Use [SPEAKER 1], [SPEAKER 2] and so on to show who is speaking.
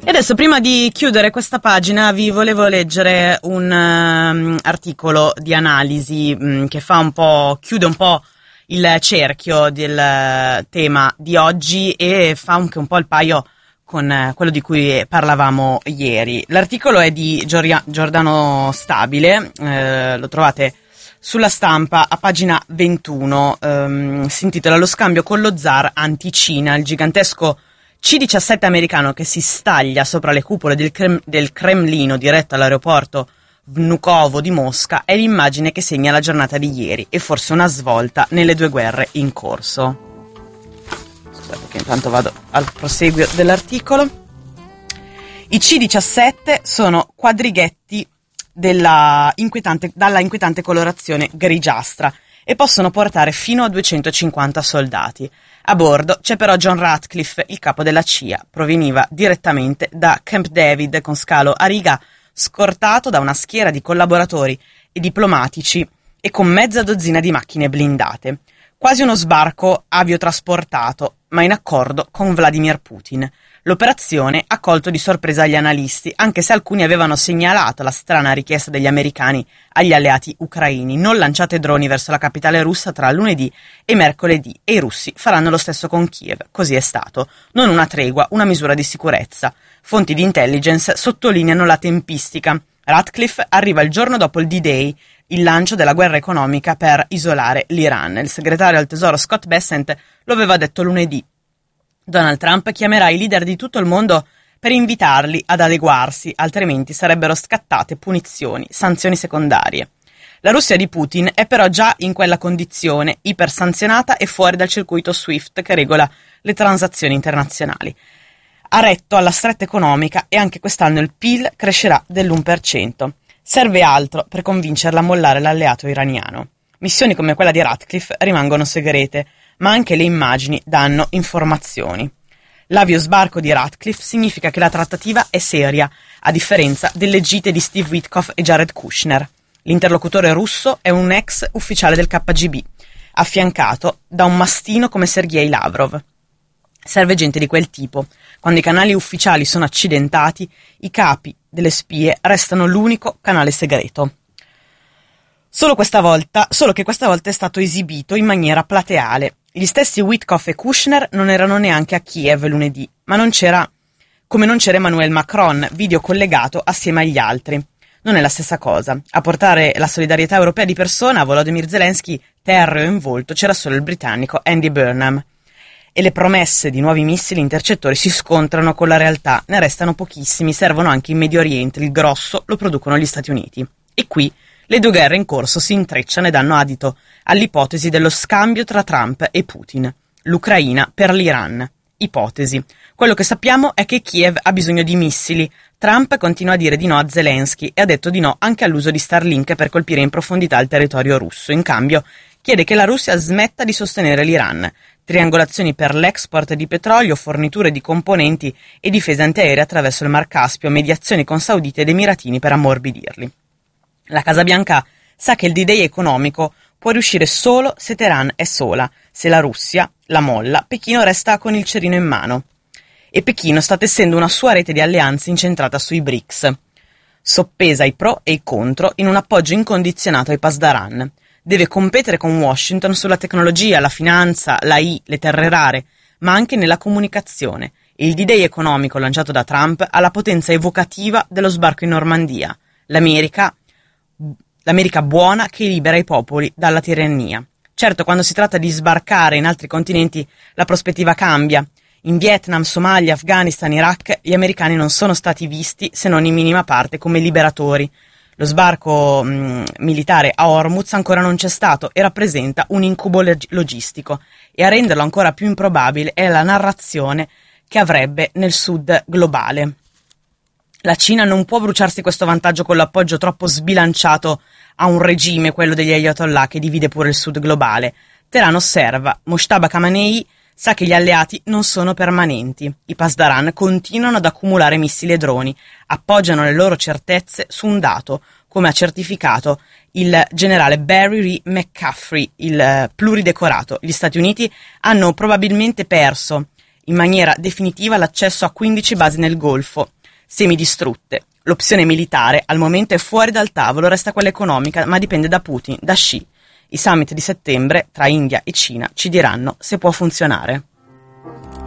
[SPEAKER 1] E adesso, prima di chiudere questa pagina, vi volevo leggere un articolo di analisi che chiude un po' il cerchio del tema di oggi e fa anche un po' il paio con quello di cui parlavamo ieri. L'articolo è di Giordano Stabile, lo trovate sulla Stampa a pagina 21, si intitola Lo scambio con lo zar anti-Cina, il gigantesco C-17 americano che si staglia sopra le cupole del Cremlino diretto all'aeroporto Vnukovo di Mosca è l'immagine che segna la giornata di ieri e forse una svolta nelle due guerre in corso. Scusate che intanto vado al proseguio dell'articolo. I C-17 sono quadrighetti dalla inquietante colorazione grigiastra e possono portare fino a 250 soldati. A bordo c'è però John Ratcliffe, il capo della CIA. Proveniva direttamente da Camp David con scalo a riga, scortato da una schiera di collaboratori e diplomatici e con mezza dozzina di macchine blindate. Quasi uno sbarco aviotrasportato, ma in accordo con Vladimir Putin. L'operazione ha colto di sorpresa gli analisti, anche se alcuni avevano segnalato la strana richiesta degli americani agli alleati ucraini: non lanciate droni verso la capitale russa tra lunedì e mercoledì, e i russi faranno lo stesso con Kiev. Così è stato. Non una tregua, una misura di sicurezza. Fonti di intelligence sottolineano la tempistica. Ratcliffe arriva il giorno dopo il D-Day, il lancio della guerra economica per isolare l'Iran. Il segretario al tesoro Scott Bessent lo aveva detto lunedì. Donald Trump chiamerà i leader di tutto il mondo per invitarli ad adeguarsi, altrimenti sarebbero scattate punizioni, sanzioni secondarie. La Russia di Putin è però già in quella condizione, ipersanzionata e fuori dal circuito SWIFT che regola le transazioni internazionali. Ha retto alla stretta economica e anche quest'anno il PIL crescerà dell'1%. Serve altro per convincerla a mollare l'alleato iraniano. Missioni come quella di Ratcliffe rimangono segrete, ma anche le immagini danno informazioni. L'avio sbarco di Ratcliffe significa che la trattativa è seria, a differenza delle gite di Steve Witkoff e Jared Kushner. L'interlocutore russo è un ex ufficiale del KGB, affiancato da un mastino come Sergei Lavrov. Serve gente di quel tipo. Quando i canali ufficiali sono accidentati, i capi delle spie restano l'unico canale segreto. Solo che questa volta è stato esibito in maniera plateale. Gli stessi Witkoff e Kushner non erano neanche a Kiev lunedì, ma non c'era Emmanuel Macron, video collegato assieme agli altri. Non è la stessa cosa. A portare la solidarietà europea di persona a Volodymyr Zelensky, terreo in volto, c'era solo il britannico Andy Burnham. E le promesse di nuovi missili intercettori si scontrano con la realtà, ne restano pochissimi, servono anche in Medio Oriente, il grosso lo producono gli Stati Uniti. E qui le due guerre in corso si intrecciano e danno adito all'ipotesi dello scambio tra Trump e Putin. L'Ucraina per l'Iran. Ipotesi. Quello che sappiamo è che Kiev ha bisogno di missili. Trump continua a dire di no a Zelensky e ha detto di no anche all'uso di Starlink per colpire in profondità il territorio russo. In cambio, chiede che la Russia smetta di sostenere l'Iran. Triangolazioni per l'export di petrolio, forniture di componenti e difesa antiaerea attraverso il Mar Caspio, mediazioni con sauditi ed emiratini per ammorbidirli. La Casa Bianca sa che il D-Day economico può riuscire solo se Teheran è sola. Se la Russia la molla, Pechino resta con il cerino in mano. E Pechino sta tessendo una sua rete di alleanze incentrata sui BRICS. Soppesa i pro e i contro in un appoggio incondizionato ai Pasdaran. Deve competere con Washington sulla tecnologia, la finanza, l'AI, le terre rare, ma anche nella comunicazione. E il D-Day economico lanciato da Trump ha la potenza evocativa dello sbarco in Normandia. L'America buona che libera i popoli dalla tirannia. Certo, quando si tratta di sbarcare in altri continenti la prospettiva cambia. In Vietnam, Somalia, Afghanistan, Iraq, gli americani non sono stati visti, se non in minima parte, come liberatori. Lo sbarco militare a Hormuz ancora non c'è stato e rappresenta un incubo logistico. E a renderlo ancora più improbabile è la narrazione che avrebbe nel sud globale. La Cina non può bruciarsi questo vantaggio con l'appoggio troppo sbilanciato a un regime, quello degli Ayatollah, che divide pure il sud globale. Teheran osserva, Mojtaba Khamenei sa che gli alleati non sono permanenti. I Pasdaran continuano ad accumulare missili e droni, appoggiano le loro certezze su un dato, come ha certificato il generale Barry R. McCaffrey, il pluridecorato. Gli Stati Uniti hanno probabilmente perso in maniera definitiva l'accesso a 15 basi nel Golfo. semidistrutte. L'opzione militare al momento è fuori dal tavolo, resta quella economica, ma dipende da Putin, da Xi. I summit di settembre tra India e Cina ci diranno se può funzionare.